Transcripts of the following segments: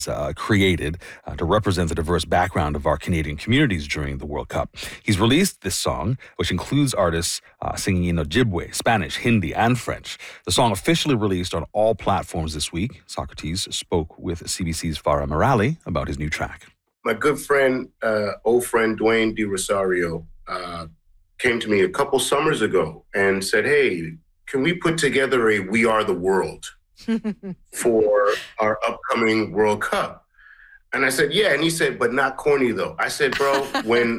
created to represent the diverse background of our Canadian communities during the World Cup. He's released this song, which includes artists singing in Ojibwe, Spanish, Hindi, and French. The song officially released on all platforms this week. Socrates spoke with CBC's Farah Morale about his new track. My good friend, old friend, Dwayne De Rosario, came to me a couple summers ago and said, hey, can we put together a We Are the World for our upcoming World Cup? And I said, yeah. And he said, but not corny though. I said, bro, when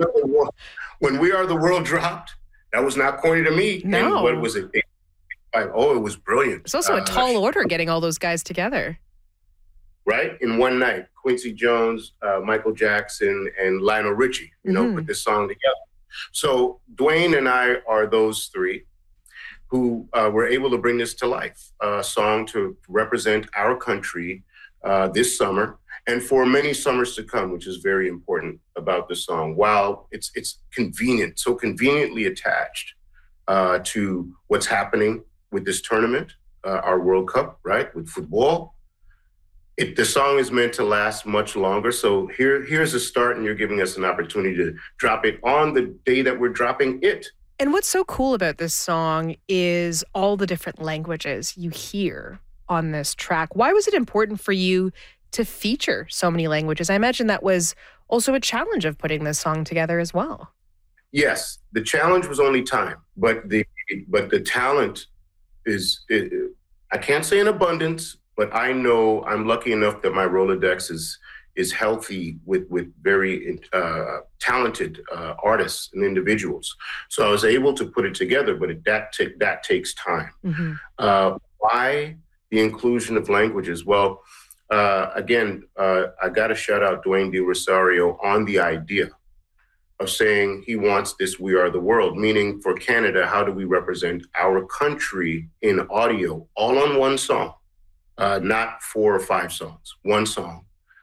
We Are the World dropped, that was not corny to me. No. And what was it? Oh, it was brilliant. It's also a tall order getting all those guys together. Right? In one night, Quincy Jones, Michael Jackson, and Lionel Richie, put this song together. So Dwayne and I are those three who were able to bring this to life, a song to represent our country this summer and for many summers to come, which is very important about the song. While it's convenient, so conveniently attached to what's happening with this tournament, our World Cup, right, with football. The song is meant to last much longer. So here's a start, and you're giving us an opportunity to drop it on the day that we're dropping it. And what's so cool about this song is all the different languages you hear on this track. Why was it important for you to feature so many languages? I imagine that was also a challenge of putting this song together as well. Yes, the challenge was only time, but the talent is, I can't say in abundance, but I know I'm lucky enough that my Rolodex is healthy with very talented artists and individuals. So I was able to put it together, but that takes time. Mm-hmm. Why the inclusion of languages? Well, again, I got to shout out Dwayne De Rosario on the idea of saying he wants this We Are the World, meaning for Canada, how do we represent our country in audio, all on one song? Not 4 or 5 songs, one song.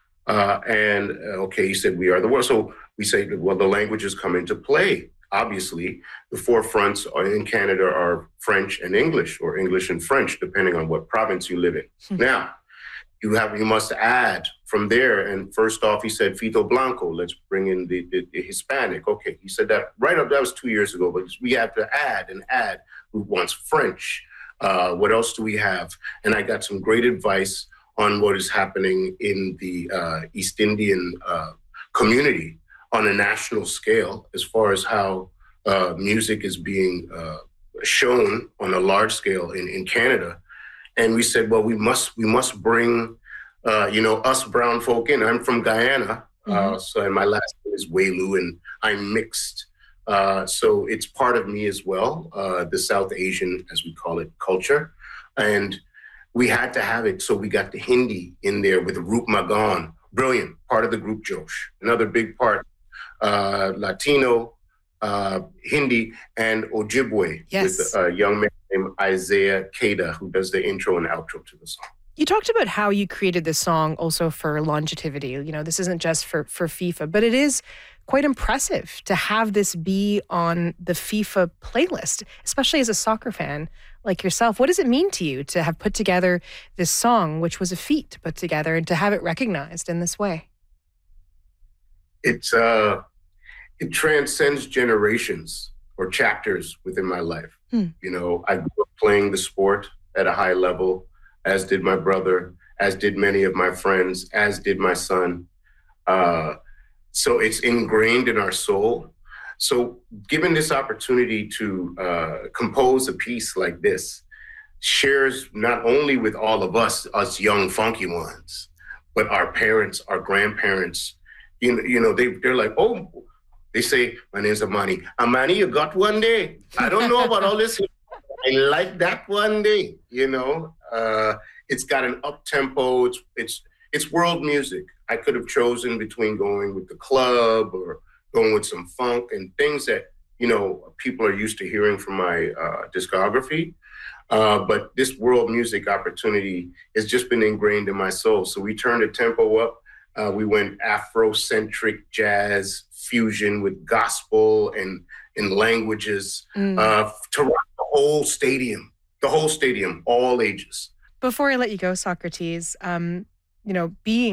He said, We Are the World. So we say, well, the languages come into play. Obviously, the forefronts in Canada are French and English, or English and French, depending on what province you live in. Now, you must add from there. And first off, he said, Fito Blanco, let's bring in the Hispanic. Okay, he said that right up, that was 2 years ago, but we have to add who wants French. What else do we have? And I got some great advice on what is happening in the East Indian community on a national scale, as far as how music is being shown on a large scale in Canada. And we said, well, we must bring, us brown folk in. I'm from Guyana, and my last name is Welu, and I'm mixed. So it's part of me as well, the South Asian, as we call it, culture. And we had to have it. So we got the Hindi in there with Roop Magan, brilliant, part of the group Josh. Another big part, Latino, Hindi, and Ojibwe, yes, with a young man named Isaiah Kada, who does the intro and outro to the song. You talked about how you created this song also for longevity. This isn't just for FIFA, but it is quite impressive to have this be on the FIFA playlist, especially as a soccer fan like yourself. What does it mean to you to have put together this song, which was a feat to put together, and to have it recognized in this way? It transcends generations or chapters within my life. I grew up playing the sport at a high level, as did my brother, as did many of my friends, as did my son. So it's ingrained in our soul. So given this opportunity to compose a piece like this, shares not only with all of us young funky ones, but our parents, our grandparents. They're like, oh, they say, my name's Amani. Amani, you got one day. I don't know about all this. I like that one day. It's got an up tempo. It's world music. I could have chosen between going with the club or going with some funk and things that, people are used to hearing from my discography. But this world music opportunity has just been ingrained in my soul. So we turned the tempo up. We went Afrocentric jazz fusion with gospel and languages to rock the whole stadium, all ages. Before I let you go, Socrates, being